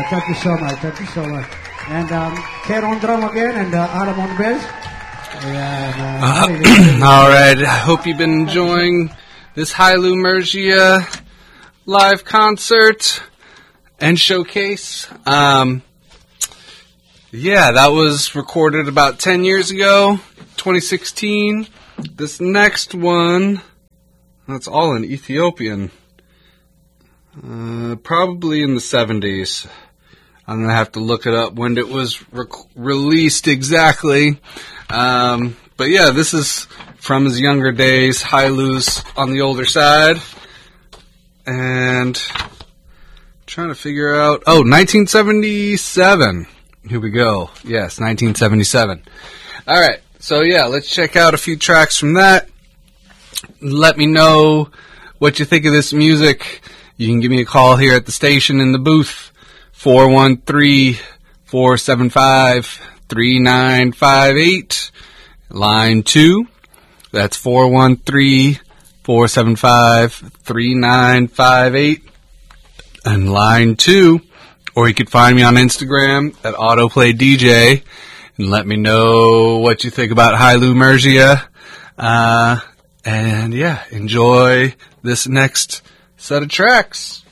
Thank you so much. Thank you so much. And Ken on drum again, and Adam on bass. All right. I hope you've been enjoying this Hailu Mergia live concert and showcase. Yeah, that was recorded about 10 years ago, 2016. This next one, that's all in Ethiopian. Probably in the 70s. I'm going to have to look it up when it was released exactly. But yeah, this is from his younger days. Hailu's on the older side. And trying to figure out... Oh, 1977. Here we go. Yes, 1977. All right. So yeah, let's check out a few tracks from that. Let me know what you think of this music. You can give me a call here at the station in the booth. 413-475-3958. Line 2. That's 413-475-3958. And line 2. Or you could find me on Instagram at AutoplayDJ and let me know what you think about Hailu Mergia. And yeah, enjoy this next set of tracks.